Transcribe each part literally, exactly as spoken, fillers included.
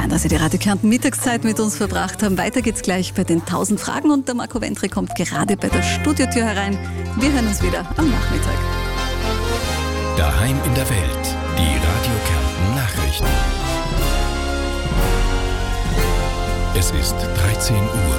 Fein, dass Sie die Radio Kärnten Mittagszeit mit uns verbracht haben. Weiter geht's gleich bei den tausend Fragen und der Marco Wendry kommt gerade bei der Studiotür herein. Wir hören uns wieder am Nachmittag. Daheim in der Welt, die Radio Kärnten Nachrichten. Es ist dreizehn Uhr.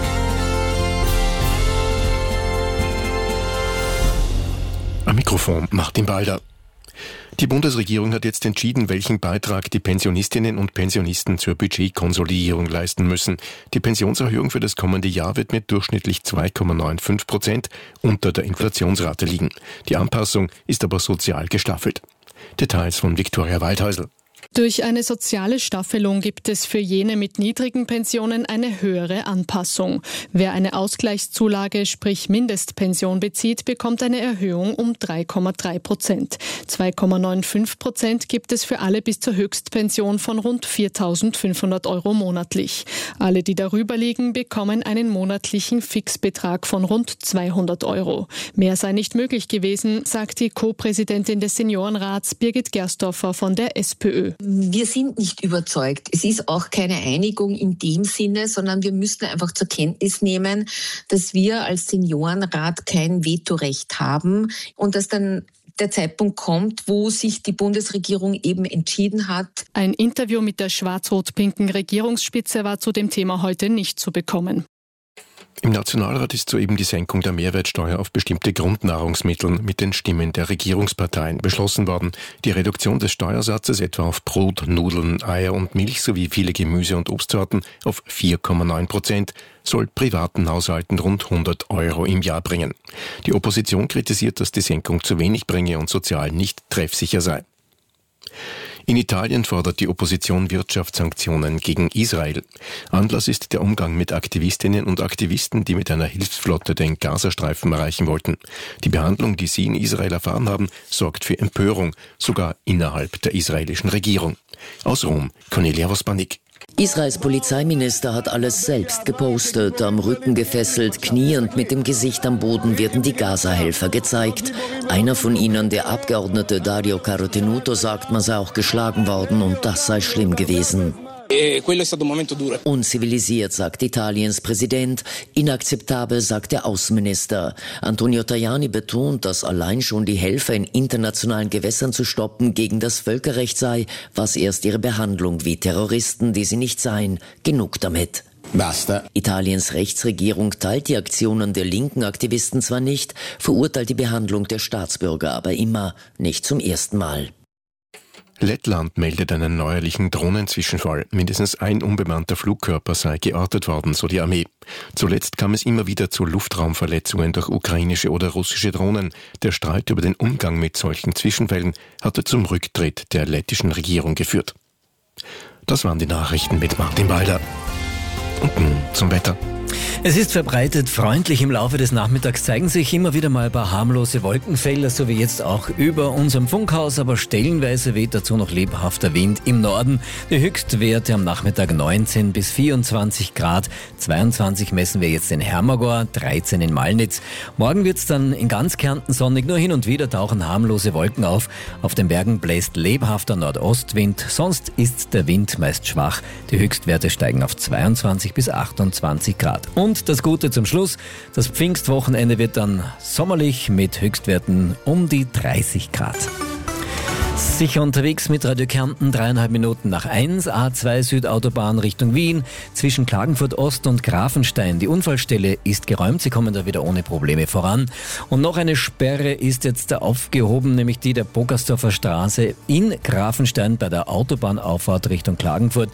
Am Mikrofon Martin Balder. Die Bundesregierung hat jetzt entschieden, welchen Beitrag die Pensionistinnen und Pensionisten zur Budgetkonsolidierung leisten müssen. Die Pensionserhöhung für das kommende Jahr wird mit durchschnittlich zwei Komma fünfundneunzig Prozent unter der Inflationsrate liegen. Die Anpassung ist aber sozial gestaffelt. Details von Viktoria Waldhäusl. Durch eine soziale Staffelung gibt es für jene mit niedrigen Pensionen eine höhere Anpassung. Wer eine Ausgleichszulage, sprich Mindestpension bezieht, bekommt eine Erhöhung um drei Komma drei Prozent. zwei Komma fünfundneunzig Prozent gibt es für alle bis zur Höchstpension von rund viertausendfünfhundert Euro monatlich. Alle, die darüber liegen, bekommen einen monatlichen Fixbetrag von rund zweihundert Euro. Mehr sei nicht möglich gewesen, sagt die Co-Präsidentin des Seniorenrats Birgit Gerstorfer von der SPÖ. Wir sind nicht überzeugt. Es ist auch keine Einigung in dem Sinne, sondern wir müssen einfach zur Kenntnis nehmen, dass wir als Seniorenrat kein Vetorecht haben und dass dann der Zeitpunkt kommt, wo sich die Bundesregierung eben entschieden hat. Ein Interview mit der schwarz-rot-pinken Regierungsspitze war zu dem Thema heute nicht zu bekommen. Im Nationalrat ist soeben die Senkung der Mehrwertsteuer auf bestimmte Grundnahrungsmittel mit den Stimmen der Regierungsparteien beschlossen worden. Die Reduktion des Steuersatzes etwa auf Brot, Nudeln, Eier und Milch sowie viele Gemüse- und Obstsorten auf vier Komma neun Prozent soll privaten Haushalten rund hundert Euro im Jahr bringen. Die Opposition kritisiert, dass die Senkung zu wenig bringe und sozial nicht treffsicher sei. In Italien fordert die Opposition Wirtschaftssanktionen gegen Israel. Anlass ist der Umgang mit Aktivistinnen und Aktivisten, die mit einer Hilfsflotte den Gazastreifen erreichen wollten. Die Behandlung, die sie in Israel erfahren haben, sorgt für Empörung, sogar innerhalb der israelischen Regierung. Aus Rom, Cornelia Vospanik. Israels Polizeiminister hat alles selbst gepostet. Am Rücken gefesselt, kniend mit dem Gesicht am Boden werden die Gaza-Helfer gezeigt. Einer von ihnen, der Abgeordnete Dario Carotenuto, sagt, man sei auch geschlagen worden und das sei schlimm gewesen. Unzivilisiert, sagt Italiens Präsident. Inakzeptabel, sagt der Außenminister. Antonio Tajani betont, dass allein schon die Helfer in internationalen Gewässern zu stoppen gegen das Völkerrecht sei, was erst ihre Behandlung wie Terroristen, die sie nicht seien. Genug damit. Basta. Italiens Rechtsregierung teilt die Aktionen der linken Aktivisten zwar nicht, verurteilt die Behandlung der Staatsbürger aber immer, nicht zum ersten Mal. Lettland meldet einen neuerlichen Drohnenzwischenfall. Mindestens ein unbemannter Flugkörper sei geortet worden, so die Armee. Zuletzt kam es immer wieder zu Luftraumverletzungen durch ukrainische oder russische Drohnen. Der Streit über den Umgang mit solchen Zwischenfällen hatte zum Rücktritt der lettischen Regierung geführt. Das waren die Nachrichten mit Martin Balder. Und nun zum Wetter. Es ist verbreitet freundlich. Im Laufe des Nachmittags zeigen sich immer wieder mal ein paar harmlose Wolkenfelder, so wie jetzt auch über unserem Funkhaus, aber stellenweise weht dazu noch lebhafter Wind im Norden. Die Höchstwerte am Nachmittag neunzehn bis vierundzwanzig Grad, zweiundzwanzig messen wir jetzt in Hermagor, dreizehn in Malnitz. Morgen wird es dann in ganz Kärnten sonnig, nur hin und wieder tauchen harmlose Wolken auf. Auf den Bergen bläst lebhafter Nordostwind, sonst ist der Wind meist schwach. Die Höchstwerte steigen auf zweiundzwanzig bis achtundzwanzig Grad. Und das Gute zum Schluss, das Pfingstwochenende wird dann sommerlich mit Höchstwerten um die dreißig Grad. Sicher unterwegs mit Radio Kärnten, dreieinhalb Minuten nach eins, A zwei Südautobahn Richtung Wien, zwischen Klagenfurt Ost und Grafenstein. Die Unfallstelle ist geräumt, Sie kommen da wieder ohne Probleme voran. Und noch eine Sperre ist jetzt aufgehoben, nämlich die der Bogersdorfer Straße in Grafenstein bei der Autobahnauffahrt Richtung Klagenfurt.